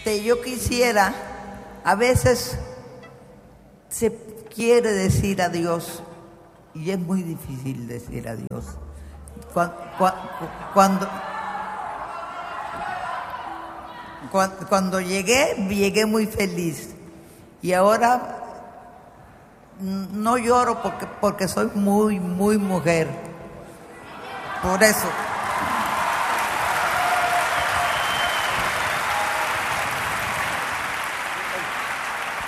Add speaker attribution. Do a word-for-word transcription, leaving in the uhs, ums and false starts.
Speaker 1: Este, yo quisiera, a veces se quiere decir adiós y es muy difícil decir adiós. Cuando, cuando, cuando, cuando llegué, llegué muy feliz y ahora no lloro porque, porque soy muy, muy mujer. Por eso.